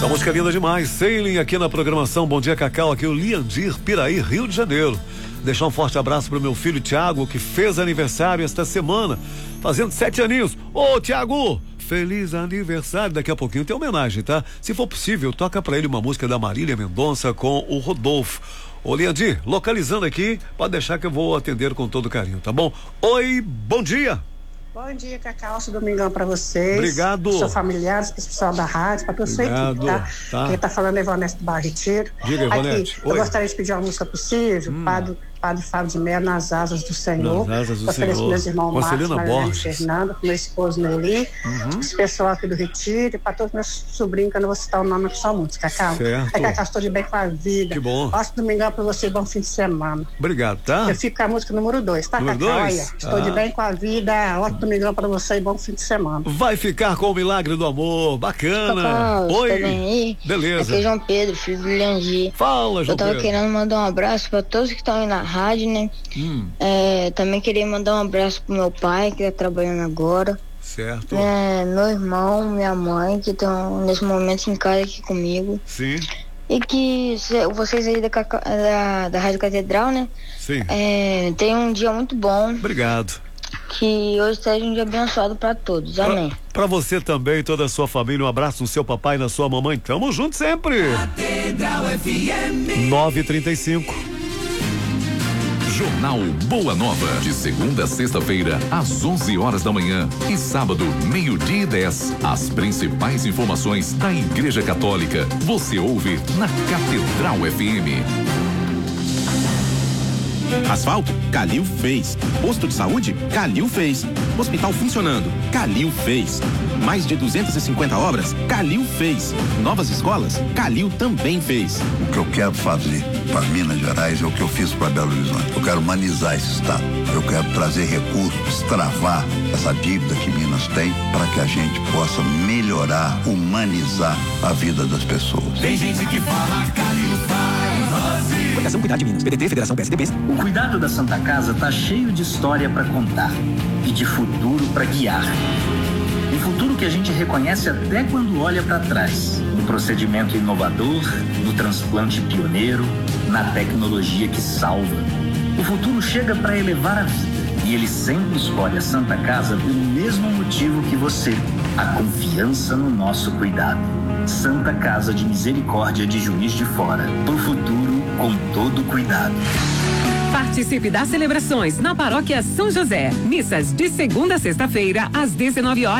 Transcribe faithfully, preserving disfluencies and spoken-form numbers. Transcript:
Essa música é linda demais. Sailing aqui na programação. Bom dia, Cacau. Aqui é o Liandir, Piraí, Rio de Janeiro. Deixar um forte abraço pro meu filho Tiago, que fez aniversário esta semana, fazendo sete aninhos. Ô, Tiago, feliz aniversário. Daqui a pouquinho tem homenagem, tá? Se for possível, toca pra ele uma música da Marília Mendonça com o Rodolfo. Ô, Liandir, localizando aqui, pode deixar que eu vou atender com todo carinho, tá bom? Oi, bom dia. Bom dia, Cacau, esse domingão pra vocês. Obrigado. Seus familiares, pro pessoal da rádio, pra toda a sua equipe, tá? tá? Quem tá falando é Ivonete do Barro Retiro. Diga, Ivonete. Aqui, eu gostaria de pedir uma música possível, hum. Padre, Padre Fábio de Mello, Nas Asas do Senhor. Nas Asas do Gostaria Senhor. de meus irmãos Marcos, Mariana e Fernando, meu esposo Nelly, uhum. esse pessoal aqui do Retiro, e pra todos meus sobrinhos, que eu não vou citar o nome, que são muitos, Cacau. Certo. É, Cacau, estou de bem com a vida. Que bom. Ótimo domingão pra você, bom fim de semana. Obrigado, tá? Eu fico com a música número dois, tá, número Cacau? dois? Olha, estou ah. de bem com a vida, ótimo domingão pra você e bom fim de semana. Vai ficar com o milagre do amor, bacana. Cacau, oi. Tá bem aí? Beleza. Aqui é João Pedro, filho do Liandir. Fala, João Eu tava Pedro. querendo mandar um abraço pra todos que estão aí na rádio, né? Hum. É, também queria mandar um abraço pro meu pai, que tá trabalhando agora. Certo. É, meu irmão, minha mãe, que estão nesse momento em casa aqui comigo. Sim. E que vocês aí da, da, da Rádio Catedral, né? Sim. É, tenham um dia muito bom. Obrigado. Que hoje seja um dia abençoado para todos. Amém. Para você também, toda a sua família, um abraço no seu papai e na sua mamãe. Tamo junto sempre. Catedral F M. nove e trinta e cinco. Jornal Boa Nova, de segunda a sexta-feira, às onze horas da manhã e sábado, meio-dia e dez. As principais informações da Igreja Católica. Você ouve na Catedral F M. Asfalto? Calil fez. Posto de saúde? Calil fez. Hospital funcionando? Calil fez. Mais de duzentas e cinquenta obras? Calil fez. Novas escolas? Calil também fez. O que eu quero fazer para Minas Gerais é o que eu fiz para Belo Horizonte. Eu quero humanizar esse estado. Eu quero trazer recursos, travar essa dívida que Minas tem para que a gente possa melhorar, humanizar a vida das pessoas. Tem gente que fala Calil faz. Fundação Cuidar de Minas, P D T, Federação P S D B. O cuidado da Santa Casa tá cheio de história para contar e de futuro para guiar. Um futuro que a gente reconhece até quando olha para trás. No procedimento inovador, no transplante pioneiro, na tecnologia que salva. O futuro chega para elevar a vida e ele sempre escolhe a Santa Casa pelo mesmo motivo que você, a confiança no nosso cuidado. Santa Casa de Misericórdia de Juiz de Fora, pro futuro com todo cuidado. Participe das celebrações na Paróquia São José. Missas de segunda a sexta-feira, às dezenove horas.